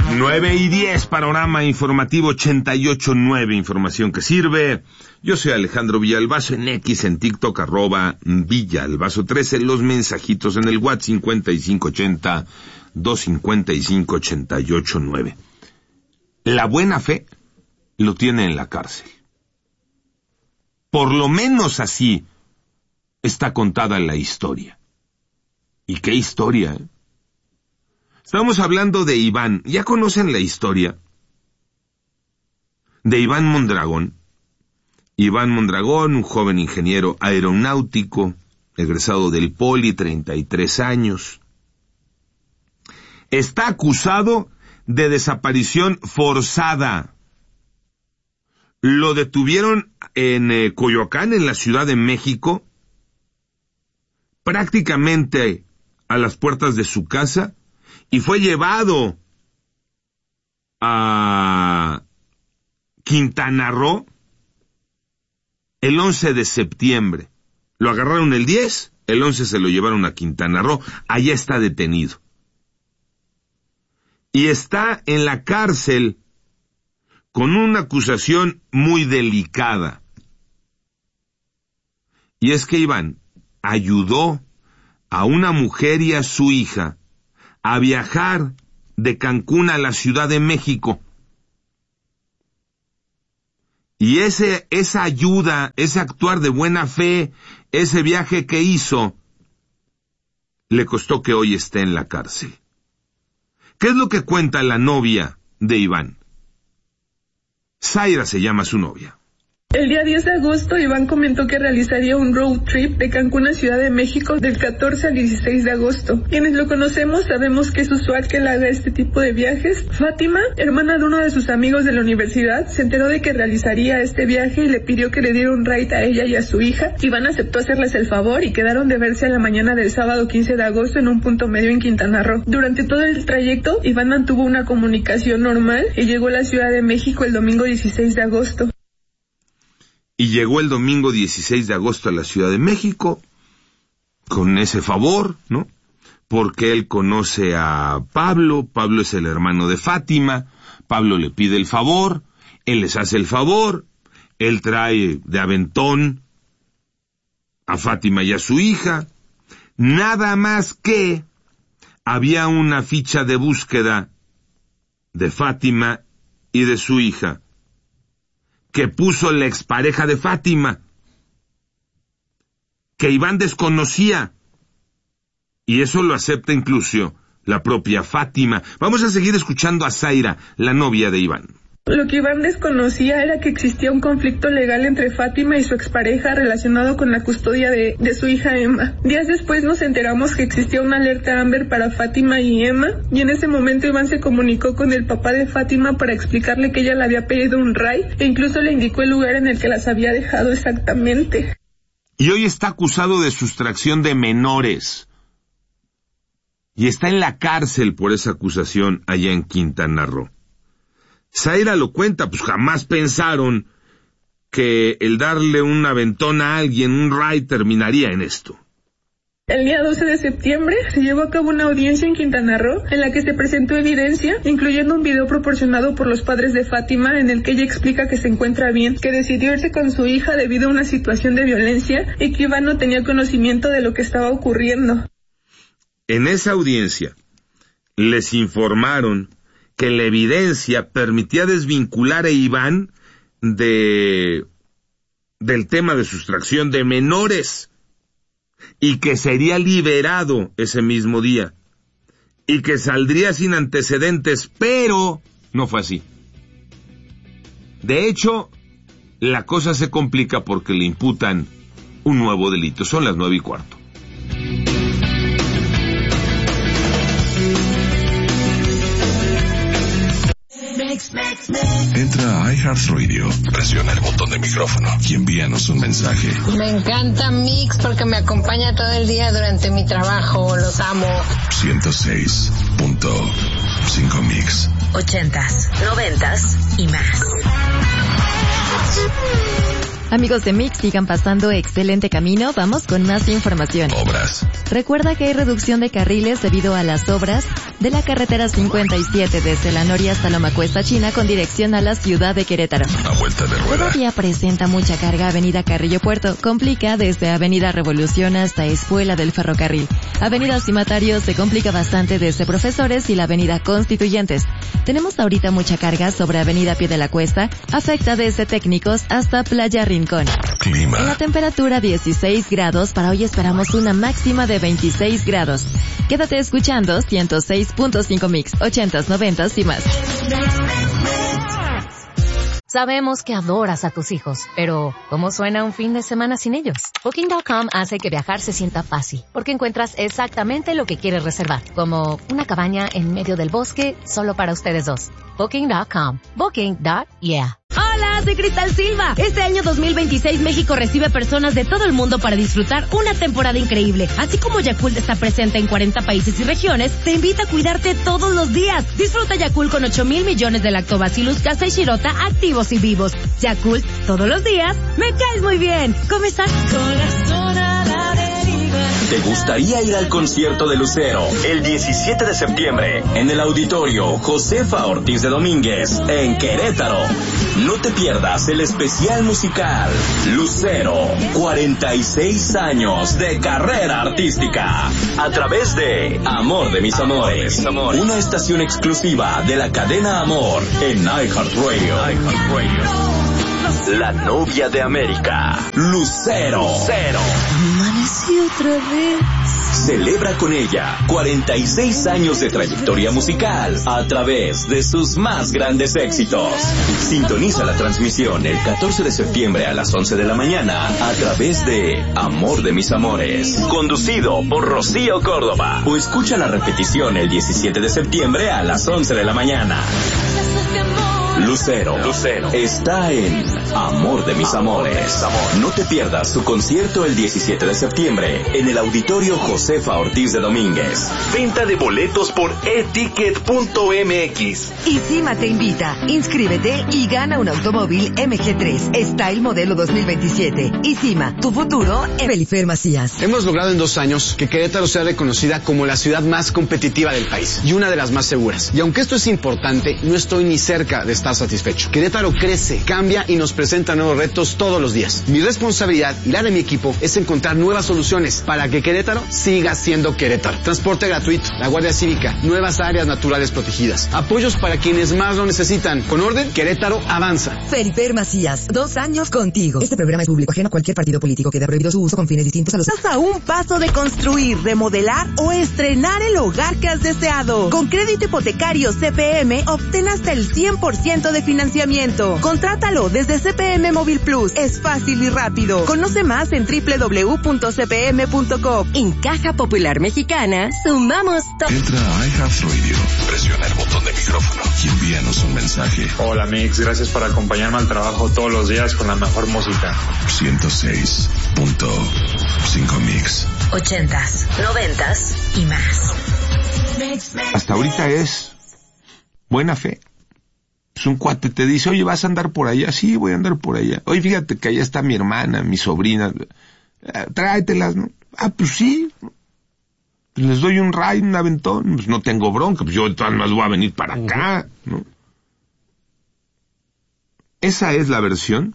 9:10, panorama informativo 88.9, información que sirve. Yo soy Alejandro Villalbazo, en X, en TikTok, @Villalbazo13, los mensajitos en el WhatsApp 5580-255-88.9. La buena fe lo tiene en la cárcel. Por lo menos así está contada la historia. ¿Y qué historia, eh? Estamos hablando de Iván. ¿Ya conocen la historia? De Iván Mondragón. Iván Mondragón, un joven ingeniero aeronáutico, egresado del Poli, 33 años. Está acusado de desaparición forzada. Lo detuvieron en Coyoacán, en la Ciudad de México, prácticamente a las puertas de su casa, y fue llevado a Quintana Roo el 11 de septiembre. Lo agarraron el 10, el 11 se lo llevaron a Quintana Roo, allá está detenido. Y está en la cárcel con una acusación muy delicada. Y es que Iván ayudó a una mujer y a su hija a viajar de Cancún a la Ciudad de México. Y esa ayuda, ese actuar de buena fe, ese viaje que hizo, le costó que hoy esté en la cárcel. ¿Qué es lo que cuenta la novia de Iván? Zaira se llama su novia. El día 10 de agosto, Iván comentó que realizaría un road trip de Cancún a Ciudad de México del 14 al 16 de agosto. Quienes lo conocemos sabemos que es usual que él haga este tipo de viajes. Fátima, hermana de uno de sus amigos de la universidad, se enteró de que realizaría este viaje y le pidió que le diera un ride a ella y a su hija. Iván aceptó hacerles el favor y quedaron de verse a la mañana del sábado 15 de agosto en un punto medio en Quintana Roo. Durante todo el trayecto, Iván mantuvo una comunicación normal y llegó a la Ciudad de México el domingo 16 de agosto. Y llegó el domingo 16 de agosto a la Ciudad de México, con ese favor, ¿no? Porque él conoce a Pablo, Pablo es el hermano de Fátima, Pablo le pide el favor, él les hace el favor, él trae de aventón a Fátima y a su hija, nada más que había una ficha de búsqueda de Fátima y de su hija, que puso la expareja de Fátima, que Iván desconocía, y eso lo acepta incluso la propia Fátima. Vamos a seguir escuchando a Zaira, la novia de Iván. Lo que Iván desconocía era que existía un conflicto legal entre Fátima y su expareja relacionado con la custodia de su hija Emma. Días después nos enteramos que existía una alerta Amber para Fátima y Emma, y en ese momento Iván se comunicó con el papá de Fátima para explicarle que ella le había pedido un ride, e incluso le indicó el lugar en el que las había dejado exactamente. Y hoy está acusado de sustracción de menores. Y está en la cárcel por esa acusación allá en Quintana Roo. Zaira lo cuenta, pues jamás pensaron que el darle un aventón a alguien, un ride, terminaría en esto. El día 12 de septiembre se llevó a cabo una audiencia en Quintana Roo en la que se presentó evidencia, incluyendo un video proporcionado por los padres de Fátima en el que ella explica que se encuentra bien, que decidió irse con su hija debido a una situación de violencia y que Iván no tenía conocimiento de lo que estaba ocurriendo. En esa audiencia les informaron que la evidencia permitía desvincular a Iván del tema de sustracción de menores y que sería liberado ese mismo día y que saldría sin antecedentes, pero no fue así. De hecho, la cosa se complica porque le imputan un nuevo delito. Son las 9:15. Entra a iHeartRadio, presiona el botón de micrófono y envíanos un mensaje. Me encanta Mix porque me acompaña todo el día durante mi trabajo. Los amo. 106.5 Mix. 80s, 90s y más. Amigos de Mix, sigan pasando excelente camino. Vamos con más información. Obras. Recuerda que hay reducción de carriles debido a las obras de la carretera 57 desde la Noria hasta Lomacuesta, China, con dirección a la ciudad de Querétaro. A vuelta de rueda. Todavía presenta mucha carga Avenida Carrillo Puerto. Complica desde Avenida Revolución hasta Espuela del Ferrocarril. Avenida Cimatario se complica bastante desde Profesores y la Avenida Constituyentes. Tenemos ahorita mucha carga sobre Avenida Pie de la Cuesta. Afecta desde Técnicos hasta Playa Rincón. Clima. En la temperatura 16 grados, para hoy esperamos una máxima de 26 grados. Quédate escuchando 106.5 Mix, 80s, 90s y más. Sabemos que adoras a tus hijos, pero ¿cómo suena un fin de semana sin ellos? Booking.com hace que viajar se sienta fácil, porque encuentras exactamente lo que quieres reservar, como una cabaña en medio del bosque solo para ustedes dos. Booking.com. Booking.yeah. Hola, soy Cristal Silva. Este año 2026 México recibe personas de todo el mundo para disfrutar una temporada increíble. Así como Yakult está presente en 40 países y regiones, te invita a cuidarte todos los días. Disfruta Yakult con 8,000 millones de lactobacillus casa y shirota activos y vivos. Yakult, todos los días, me caes muy bien. ¿Cómo estás? Corazón a la deriva. ¿Te gustaría ir al concierto de Lucero el 17 de septiembre en el Auditorio Josefa Ortiz de Domínguez en Querétaro? No te pierdas el especial musical Lucero, 46 años de carrera artística, a través de Amor de mis Amores, una estación exclusiva de la cadena Amor en iHeartRadio. La novia de América, Lucero. Amanecí otra vez. Celebra con ella 46 años de trayectoria musical a través de sus más grandes éxitos. Sintoniza la transmisión el 14 de septiembre a las 11 de la mañana a través de Amor de mis Amores, conducido por Rocío Córdoba. O escucha la repetición el 17 de septiembre a las 11 de la mañana. Lucero está en Amor de mis Amores. No te pierdas su concierto el 17 de septiembre en el Auditorio Josefa Ortiz de Domínguez. Venta de boletos por eticket.mx. ISIMA te invita. Inscríbete y gana un automóvil MG3 Style modelo 2027. ISIMA, tu futuro en Felifer Macías. Hemos logrado en 2 años que Querétaro sea reconocida como la ciudad más competitiva del país y una de las más seguras. Y aunque esto es importante, no estoy ni cerca de estar satisfecho. Querétaro crece, cambia y nos presenta nuevos retos todos los días. Mi responsabilidad y la de mi equipo es encontrar nuevas soluciones para que Querétaro siga siendo Querétaro. Transporte gratuito, la Guardia Cívica, nuevas áreas naturales protegidas, apoyos para quienes más lo necesitan. Con orden, Querétaro avanza. Felifer Macías, 2 años contigo. Este programa es público ajeno a cualquier partido político. Queda prohibido su uso con fines distintos a los... Estás a un paso de construir, remodelar o estrenar el hogar que has deseado. Con crédito hipotecario CPM, obtén hasta el 100% de financiamiento. Contrátalo desde CPM Móvil Plus. Es fácil y rápido. Conoce más en www.cpm.com. En Caja Popular Mexicana, sumamos todo. Entra a iHeartRadio, presiona el botón de micrófono y envíanos un mensaje. Hola Mix, gracias por acompañarme al trabajo todos los días con la mejor música. 106.5 Mix. 80s, 90s y más. Hasta ahorita es buena fe. Pues un cuate te dice, oye, ¿vas a andar por allá? Sí, voy a andar por allá. Oye, fíjate que allá está mi hermana, mi sobrina. Tráetelas, ¿no? Ah, pues sí. Pues les doy un ride, un aventón. Pues no tengo bronca, pues yo de todas maneras voy a venir para acá, ¿no? Esa es la versión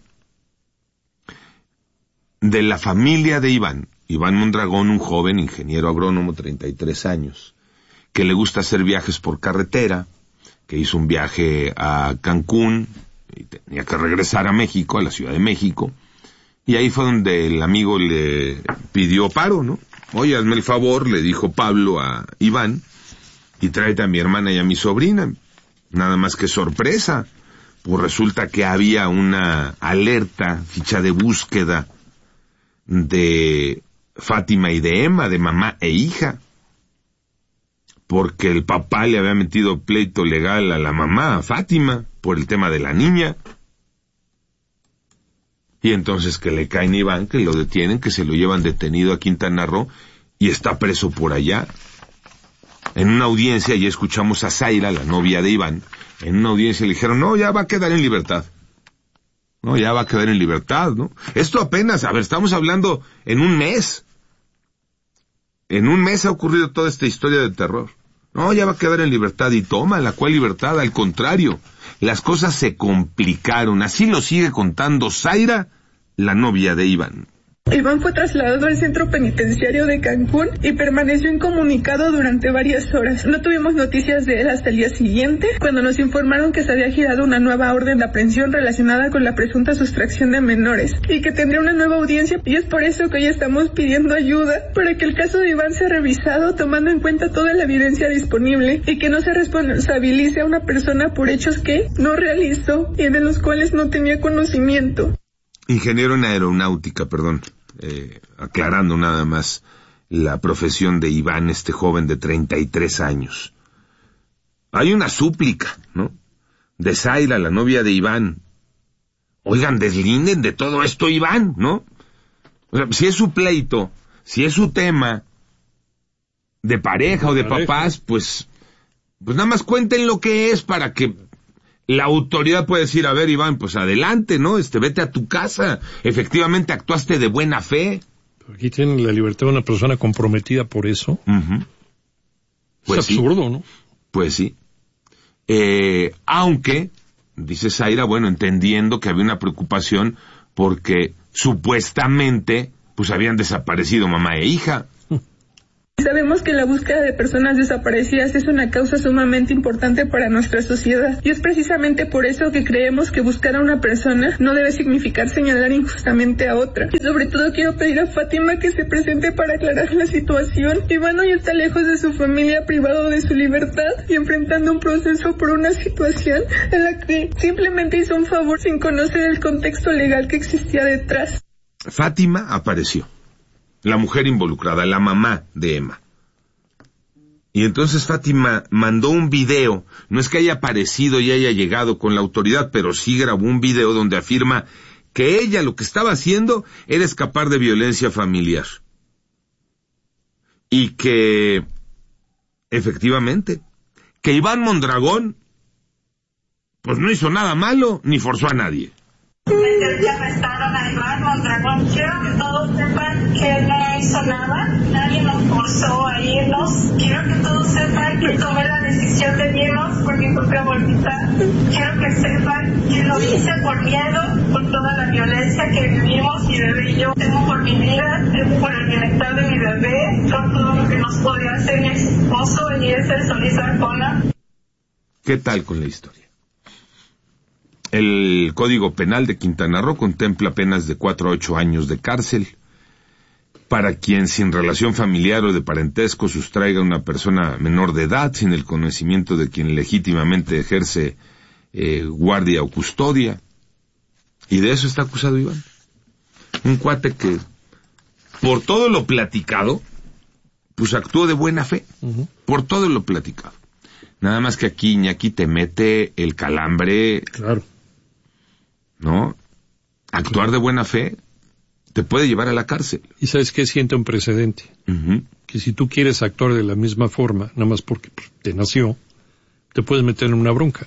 de la familia de Iván. Iván Mondragón, un joven ingeniero agrónomo, 33 años, que le gusta hacer viajes por carretera, que hizo un viaje a Cancún y tenía que regresar a México, a la Ciudad de México, y ahí fue donde el amigo le pidió paro, ¿no? Oye, hazme el favor, le dijo Pablo a Iván, y tráete a mi hermana y a mi sobrina. Nada más que sorpresa, pues resulta que había una alerta, ficha de búsqueda de Fátima y de Emma, de mamá e hija, porque el papá le había metido pleito legal a la mamá, a Fátima, por el tema de la niña. Y entonces que le caen a Iván, que lo detienen, que se lo llevan detenido a Quintana Roo y está preso por allá. En una audiencia, ya escuchamos a Zaira, la novia de Iván, en una audiencia le dijeron, no, ya va a quedar en libertad. ¿no? Ya va a quedar en libertad, ¿no? Esto apenas, estamos hablando en un mes. En un mes ha ocurrido toda esta historia de terror. No, ya va a quedar en libertad. Y toma, ¿la cual libertad? Al contrario, las cosas se complicaron. Así lo sigue contando Zaira, la novia de Iván. Iván fue trasladado al centro penitenciario de Cancún y permaneció incomunicado durante varias horas. No tuvimos noticias de él hasta el día siguiente, cuando nos informaron que se había girado una nueva orden de aprehensión relacionada con la presunta sustracción de menores y que tendría una nueva audiencia, y es por eso que hoy estamos pidiendo ayuda para que el caso de Iván sea revisado tomando en cuenta toda la evidencia disponible y que no se responsabilice a una persona por hechos que no realizó y de los cuales no tenía conocimiento. Ingeniero en aeronáutica, aclarando nada más la profesión de Iván, este joven de 33 años. Hay una súplica, ¿no? De Zaira, la novia de Iván. Oigan, deslinden de todo esto, Iván, ¿no? O sea, si es su pleito, si es su tema de pareja o de papás, pues nada más cuenten lo que es para que la autoridad puede decir, a ver, Iván, pues adelante, ¿no? Vete a tu casa. Efectivamente actuaste de buena fe. Pero aquí tienen la libertad de una persona comprometida por eso. Pues es absurdo, ¿no? Pues sí. Aunque, dice Zaira, bueno, entendiendo que había una preocupación porque supuestamente, pues habían desaparecido mamá e hija. Sabemos que la búsqueda de personas desaparecidas es una causa sumamente importante para nuestra sociedad y es precisamente por eso que creemos que buscar a una persona no debe significar señalar injustamente a otra. Y sobre todo quiero pedir a Fátima que se presente para aclarar la situación. Iván hoy está lejos de su familia, privado de su libertad y enfrentando un proceso por una situación en la que simplemente hizo un favor sin conocer el contexto legal que existía detrás. Fátima apareció. La mujer involucrada, la mamá de Emma. Y entonces Fátima mandó un video, no es que haya aparecido y haya llegado con la autoridad, pero sí grabó un video donde afirma que ella lo que estaba haciendo era escapar de violencia familiar. Y que, efectivamente, que Iván Mondragón, pues no hizo naba malo, ni forzó a nadie. Me arrestaron a Iván Mondragón. Quiero que todos sepan que él no hizo nada, nadie nos forzó a irnos. Quiero que todos sepan que tomé la decisión de irnos por mi propia voluntad. Quiero que sepan que lo hice por miedo, por toda la violencia que vivimos, mi bebé y yo. Temo por mi vida, temo por el bienestar de mi bebé, por todo lo que nos podría hacer mi ex esposo Eliezer Solís Arjona. ¿Qué tal con la historia? El Código Penal de Quintana Roo contempla penas de 4 a 8 años de cárcel para quien sin relación familiar o de parentesco sustraiga a una persona menor de edad sin el conocimiento de quien legítimamente ejerce guardia o custodia. Y de eso está acusado Iván. Un cuate que, por todo lo platicado, pues actuó de buena fe. Por todo lo platicado. Nada más que aquí, Iñaki, te mete el calambre. Claro. ¿No? Actuar de buena fe te puede llevar a la cárcel. ¿Y sabes qué? Siente un precedente. Que si tú quieres actuar de la misma forma, nada más porque te nació, te puedes meter en una bronca.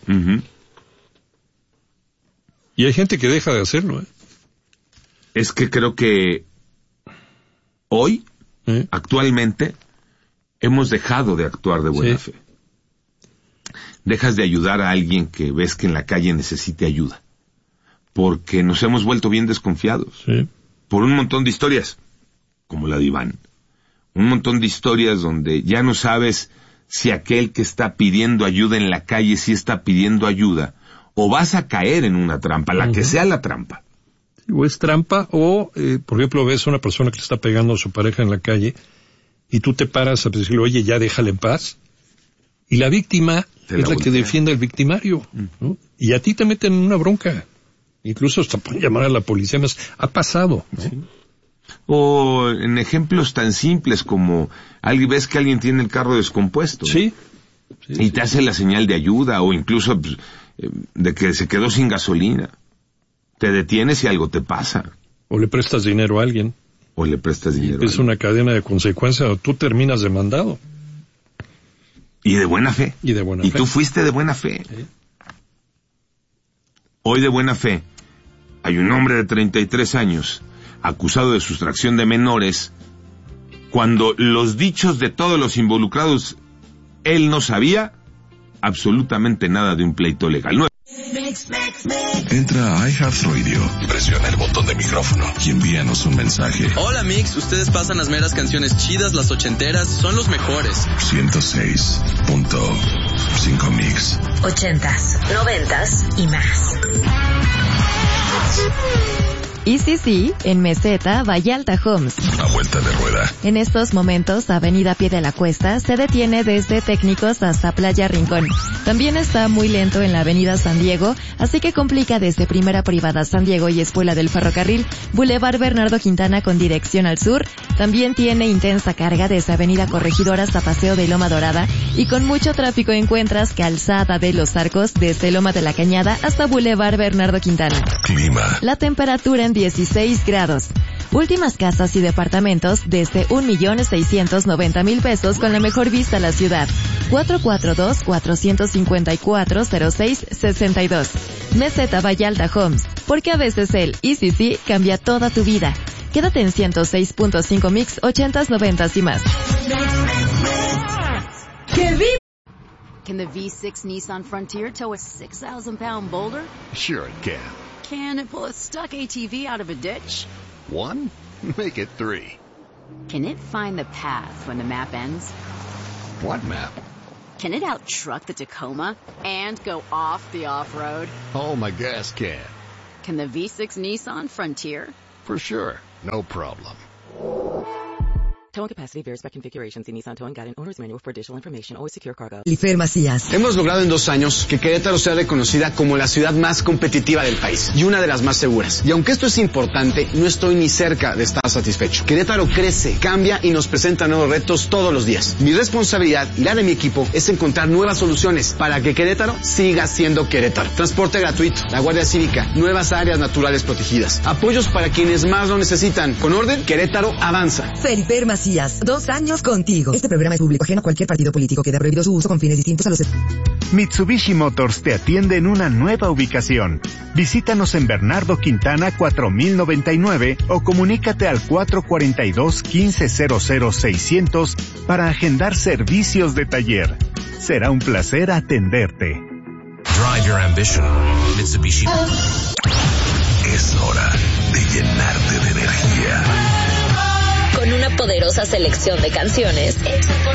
Y hay gente que deja de hacerlo, Es que creo que hoy, actualmente, hemos dejado de actuar de buena fe. Dejas de ayudar a alguien que ves que en la calle necesite ayuda. Porque nos hemos vuelto bien desconfiados. Por un montón de historias, como la de Iván. Un montón de historias donde ya no sabes si aquel que está pidiendo ayuda en la calle sí está pidiendo ayuda, o vas a caer en una trampa, la que sea la trampa. O es trampa, o, por ejemplo, ves a una persona que le está pegando a su pareja en la calle, y tú te paras a decirle, oye, ya déjale en paz, y la víctima es la que defiende al victimario, ¿no? Y a ti te meten en una bronca. Incluso hasta pueden llamar a la policía. Ha pasado, ¿no? Sí. O en ejemplos tan simples como ves que alguien tiene el carro descompuesto. Y te hace la señal de ayuda, o incluso de que se quedó sin gasolina. Te detienes y algo te pasa. O le prestas dinero a alguien. Es una cadena de consecuencias, o tú terminas demandado. Y de buena fe. Y tú fuiste de buena fe. Hoy de buena fe hay un hombre de 33 años acusado de sustracción de menores cuando los dichos de todos los involucrados, él no sabía absolutamente nada de un pleito legal. Entra a iHeartRadio, presiona el botón de micrófono y envíanos un mensaje. Hola Mix, ustedes pasan las meras canciones chidas, las ochenteras, son los mejores. 106.5 Mix. 80s, 90s y más. ECC en Meseta, Vallalta Homes. A vuelta de rueda. En estos momentos, Avenida Pie de la Cuesta se detiene desde Técnicos hasta Playa Rincón. También está muy lento en la Avenida San Diego, así que complica desde Primera Privada San Diego y Espuela del Ferrocarril, Boulevard Bernardo Quintana con dirección al sur. También tiene intensa carga desde Avenida Corregidora hasta Paseo de Loma Dorada y con mucho tráfico encuentras Calzada de los Arcos desde Loma de la Cañada hasta Boulevard Bernardo Quintana. Clima. La temperatura en 16 grados. Últimas casas y departamentos desde 1,690,000 pesos con la mejor vista a la ciudad. 442-454-0662. Meseta Vallalta Homes. Porque a veces el ECC cambia toda tu vida. Quédate en 106.5 Mix, 80s, 90s y más. Can the V6 Nissan Frontier tow a 6,000-pound boulder? Sure it can. Can it pull a stuck ATV out of a ditch? 1? Make it 3. Can it find the path when the map ends? What map? Can it out-truck the Tacoma and go off the off-road? Oh, my gas can. Can the V6 Nissan Frontier? For sure. No problem. Towing capacity varies by configuration. See Nissan Towing Guide and Owner's Manual for additional information. Always secure cargo. Felifer Macías. Hemos logrado en 2 años que Querétaro sea reconocida como la ciudad más competitiva del país y una de las más seguras. Y aunque esto es importante, no estoy ni cerca de estar satisfecho. Querétaro crece, cambia y nos presenta nuevos retos todos los días. Mi responsabilidad y la de mi equipo es encontrar nuevas soluciones para que Querétaro siga siendo Querétaro. Transporte gratuito, la Guardia Cívica, nuevas áreas naturales protegidas, apoyos para quienes más lo necesitan. Con orden, Querétaro avanza. Felifer Macías. 2 años contigo. Este programa es público ajeno a cualquier partido político. Queda prohibido su uso con fines distintos a los... Mitsubishi Motors te atiende en una nueva ubicación. Visítanos en Bernardo Quintana 4099 o comunícate al 442-1500-600 para agendar servicios de taller. Será un placer atenderte. Drive your ambition. Mitsubishi. Es hora de llenarte de energía. Con una poderosa selección de canciones hechas por